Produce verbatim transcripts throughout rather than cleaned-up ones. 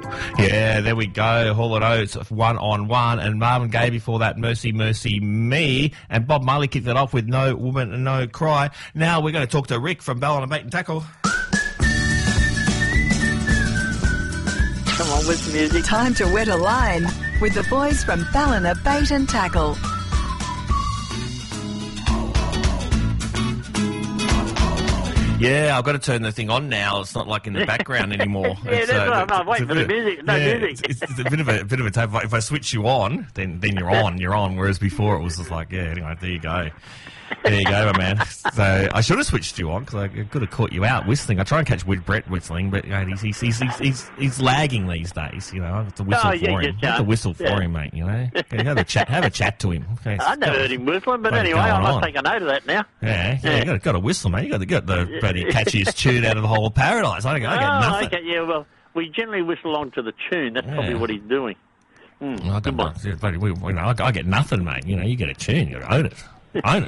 Yeah, there we go. Hall and Oates, one on one. And Marvin Gaye before that, Mercy, Mercy Me. And Bob Marley kicked it off with No Woman and No Cry. Now we're going to talk to Rick from Ballina Bait and Tackle. Come on with music. Time to wet a line with the boys from Ballina Bait and Tackle. Yeah, I've got to turn the thing on now. It's not like in the background anymore. yeah, it's, that's uh, what I'm waiting for the music. No yeah, music. It's, it's a bit of a, a bit of a tape. If I switch you on, then then you're on. You're on. Whereas before it was just like, yeah. Anyway, there you go. There you go, my man. So I should have switched you on because I could have caught you out whistling. I try and catch Brett whistling, but you know, he's, he's, he's, he's, he's, he's lagging these days. You know, I have to whistle Oh, yeah, for him. yeah, I have to whistle yeah. for him, mate. You know, okay, have a chat. Have a chat to him. Okay, I never heard him whistling, but what's anyway, going I must on? take a note of that now. Yeah, yeah, you got, got to whistle, mate. You got to get the bloody catchiest tune out of the whole of paradise. I, I get oh, nothing. okay, yeah, well, we generally whistle along to the tune. That's Yeah. probably what he's doing. Mm, Well, I, good got one. no, bloody, we, you know, I, I get nothing, mate. You know, you get a tune, you got to own it. Own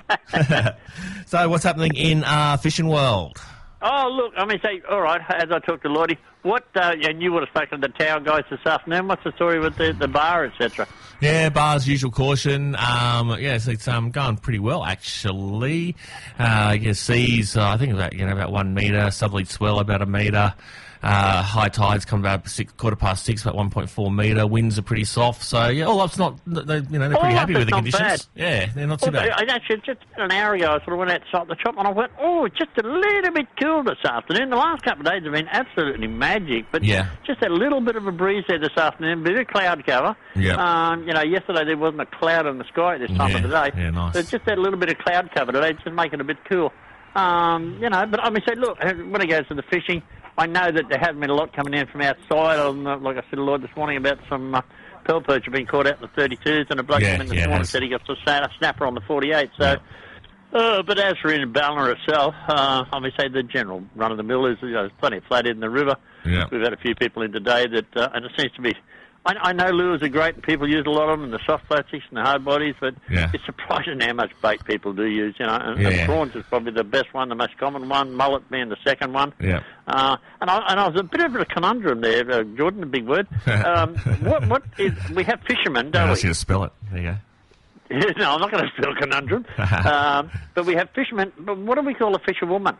it. So, what's happening in uh, fishing world? Oh, look, I mean, say, all right, as I talked to Lloydie, what, uh, and you would have spoken to the tower guys this afternoon, what's the story with the, the bar, et cetera? Yeah, bars, usual caution. Um, yes, it's um, going pretty well, actually. Uh, you seas, uh, I think about, you know, about one metre, sublead swell about a metre. Uh, high tides come about six, quarter past six, about one point four metre. Winds are pretty soft, so yeah, all up's not. They, you know, they're pretty All happy up with is the not conditions. bad. Yeah, they're not too Well, bad. I actually, just an hour ago, I sort of went outside the shop and I went, oh, it's just a little bit cool this afternoon. The last couple of days have been absolutely magic, but Yeah. just a little bit of a breeze there this afternoon, bit of cloud cover. Yeah. Um, you know, yesterday there wasn't a cloud in the sky at this time Yeah, of the day. yeah, nice. So it's just that little bit of cloud cover today, just making it a bit cool. Um, you know, but I mean, say, look, when it goes to the fishing, I know that there hasn't been a lot coming in from outside. Um, like I said to Lloyd this morning about some uh, pearl perch have been caught out in the thirty-twos, and a bloke Yeah, came in this yeah, morning and has. said he got a sna- a snapper on the forty-eight. So, Yeah. uh, but as for in Ballina itself, uh, I mean, say the general run of the mill is, you know, there's plenty of flathead in the river. Yeah. We've had a few people in today that, uh, and it seems to be. I, I know lures are great, and people use a lot of them, and the soft plastics and the hard bodies, but Yeah. it's surprising how much bait people do use, you know. And, Yeah. and prawns is probably the best one, the most common one, mullet being the second one. Yeah. Uh, and, I, and I was a bit of a conundrum there, uh, Jordan, a big word. Um, what, what is, we have fishermen, I don't asked you we? to spell it. There you go. No, I'm not going to spell conundrum. um, but we have fishermen, but what do we call a fisherwoman?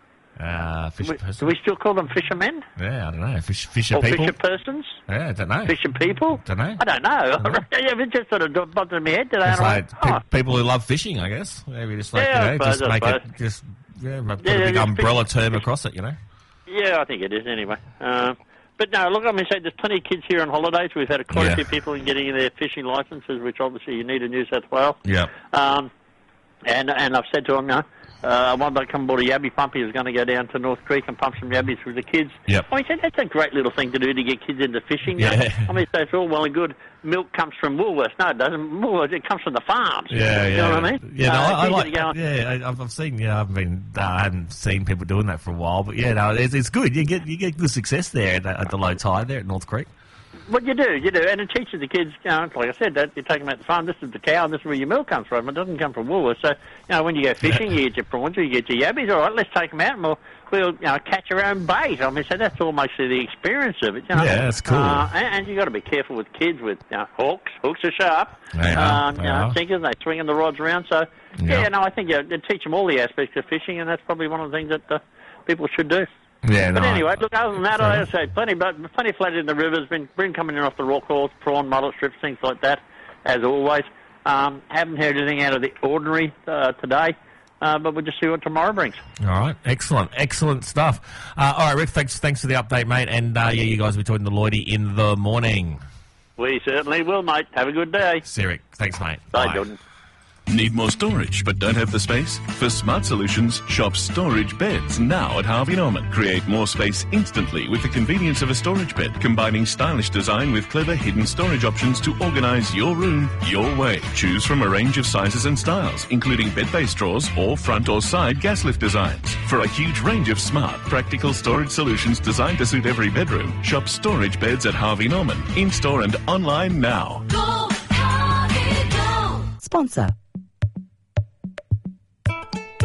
Uh, fish We, person. do we still call them fishermen? Yeah, I don't know. Fish, fisher Or people. fisher persons? Yeah, I don't know. Fisher people? Don't know. I don't know. yeah, it just sort of bumped in my head today. It's and I like went, pe- oh, people who love fishing, I guess. Maybe just like, Yeah, I you know, suppose, just I make it, suppose. just, yeah, put Yeah, a big yeah, umbrella fish- term across it, you know? yeah, I think it is anyway. Uh, but no, look, I mean, say there's plenty of kids here on holidays. We've had quite Yeah. a few people in getting their fishing licences, which obviously you need in New South Wales. Yeah. Um, and and I've said to them, you know, uh, one bloke come aboard a yabby pump. He was going to go down to North Creek and pump some yabbies with the kids. Yep. I mean, so that's a great little thing to do to get kids into fishing. you know. Yeah. I mean, so it's all well and good. Milk comes from Woolworths. No, it doesn't. Woolworths, it comes from the farms. Yeah, yeah. You know what I mean? Yeah, no, Uh, I, I it's like. easy to go on- Yeah, I, I've I've seen. Yeah, I haven't been. Uh, I haven't seen people doing that for a while, but yeah, no, it's, it's good. You get you get good success there at, at the low tide there at North Creek. Well, you do, you do, and it teaches the kids, you know, like I said, that you take them out the farm, this is the cow, and this is where your milk comes from. It doesn't come from Woolworths. So, you know, when you go fishing, you get your prawns, you get your yabbies, all right, let's take them out, and we'll, we'll you know, catch our own bait. I mean, so that's almost the experience of it, you know. Yeah, that's cool. Uh, and, and you've got to be careful with kids with, you know, hooks. Hooks are sharp. They are, Um, they you know, are. sinkers, they swinging the rods around. So, Yeah. yeah, no, I think you know, teach them all the aspects of fishing, and that's probably one of the things that uh, people should do. Yeah, But no, anyway, I- look, other than that, I say plenty, but plenty of flathead in the rivers, been, been coming in off the rock calls, prawn, mullet strips, things like that, as always. Um, haven't heard anything out of the ordinary uh, today, uh, but we'll just see what tomorrow brings. All right, excellent, excellent stuff. Uh, all right, Rick, thanks, thanks for the update, mate. And uh, yeah, you guys will be talking to Lloydie in the morning. We certainly will, mate. Have a good day. See you, Rick. Thanks, mate. Bye, Jordan. Need more storage but don't have the space? For Smart Solutions, shop storage beds now at Harvey Norman. Create more space instantly with the convenience of a storage bed, combining stylish design with clever hidden storage options to organize your room your way. Choose from a range of sizes and styles, including bed-based drawers or front or side gas lift designs. For a huge range of smart, practical storage solutions designed to suit every bedroom, shop storage beds at Harvey Norman. In-store and online now. Go, Harvey, go! Sponsor.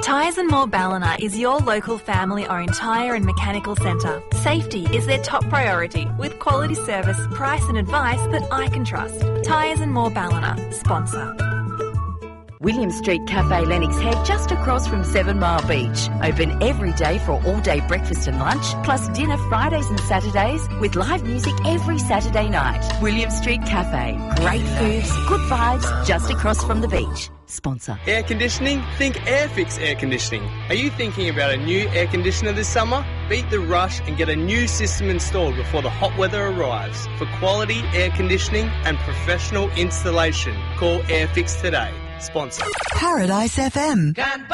Tyres and More Ballina is your local family-owned tyre and mechanical centre. Safety is their top priority, with quality service, price and advice that I can trust. Tyres and More Ballina, sponsor. William Street Cafe Lennox Head, just across from Seven Mile Beach. Open every day for all-day breakfast and lunch, plus dinner Fridays and Saturdays, with live music every Saturday night. William Street Cafe. Great foods, good vibes, just across from the beach. Sponsor. Air conditioning? Think Airfix Air Conditioning. Are you thinking about a new air conditioner this summer? Beat the rush and get a new system installed before the hot weather arrives. For quality air conditioning and professional installation, call Airfix today. Sponsor. Paradise F M.